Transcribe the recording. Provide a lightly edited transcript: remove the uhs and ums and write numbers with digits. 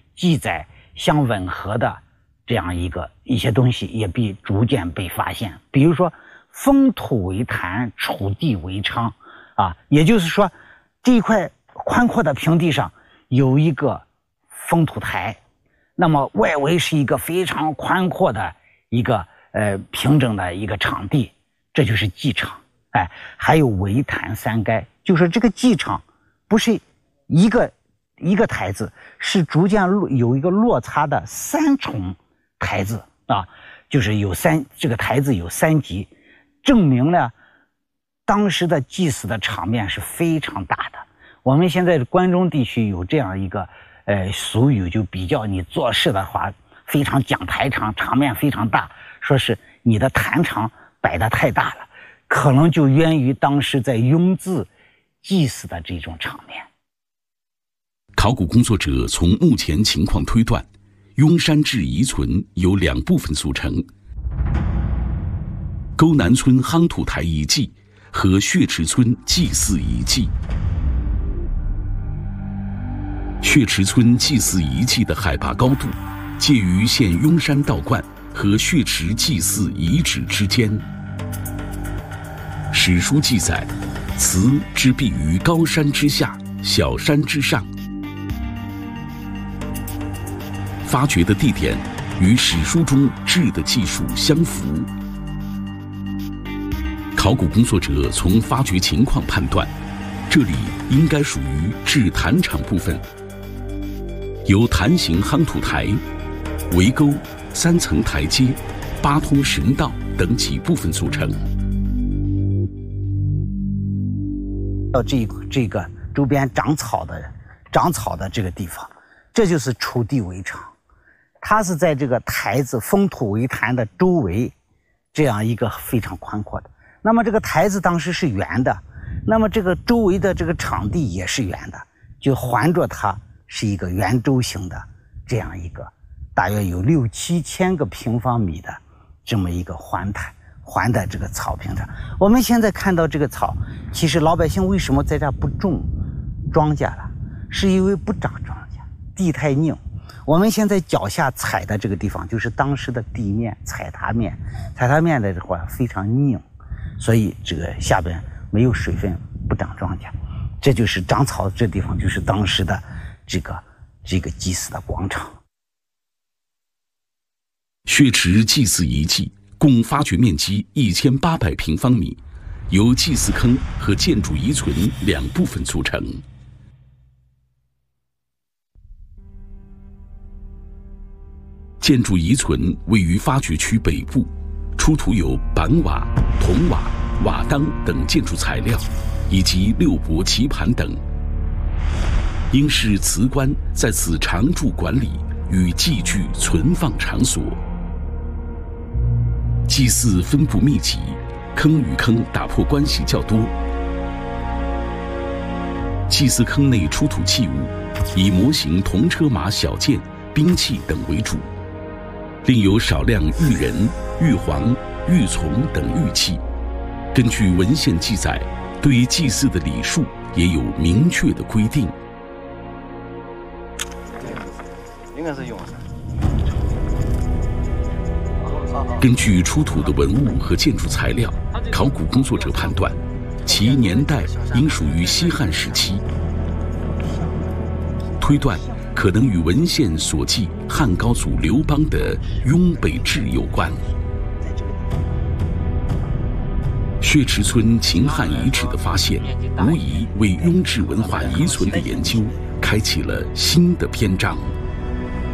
记载相吻合的这样一些东西也逐渐被发现。比如说封土为坛，楚地为昌啊，也就是说这一块宽阔的平地上有一个封土台，那么外围是一个非常宽阔的一个平整的一个场地，这就是祭场。还有围坛三该，就是这个祭场不是一个台子，是逐渐有一个落差的3重台子啊，就是这个台子有3级，证明了当时的祭祀的场面是非常大的。我们现在关中地区有这样一个俗语，就比较你做事的话非常讲台场，场面非常大，说是你的坛场摆得太大了，可能就源于当时在雍字祭祀的这种场面。 考古工作者从目前情况推断，雍山志遗存由2部分组成：沟南村夯土台遗迹和血池村祭祀遗迹。血池村祭祀遗迹的海拔高度介于现雍山道观和血池祭祀遗址之间。史书记载，祠之必于高山之下，小山之上。发掘的地点与史书中志的记述相符。考古工作者从发掘情况判断，这里应该属于志坛场部分，由坛形夯土台、围沟、3层台阶、8通神道等几部分组成。 到这个周边长草的这个地方，这就是楚地围场，它是在这个台子封土为坛的周围，这样一个非常宽阔的。那么这个台子当时是圆的，那么这个周围的这个场地也是圆的，就环着它是一个圆周形的这样一个大约有6、7千个平方米的这么一个环的这个草坪上。我们现在看到这个草，其实老百姓为什么在这不种庄稼了，是因为不长庄稼，地太硬。我们现在脚下踩的这个地方就是当时的地面踩踏面的话非常硬，所以这个下边没有水分，不长庄稼。这就是长草的这地方，就是当时的这个祭祀的广场。 血池祭祀遗迹共发掘面积1800平方米，由祭祀坑和建筑遗存2部分组成。建筑遗存位于发掘区北部，出土有板瓦、铜瓦、瓦当等建筑材料，以及6帛棋盘等，应是祠官在此常住管理与祭具存放场所。祭祀分布密集，坑与坑打破关系较多。祭祀坑内出土器物以模型铜车马小件、兵器等为主，另有少量玉人、玉皇、玉琮等玉器。根据文献记载，对祭祀的礼数也有明确的规定。 应该是用的。 根据出土的文物和建筑材料，考古工作者判断，其年代应属于西汉时期，推断可能与文献所记汉高祖刘邦的雍北志有关。血池村秦汉遗址的发现，无疑为雍志文化遗存的研究开启了新的篇章。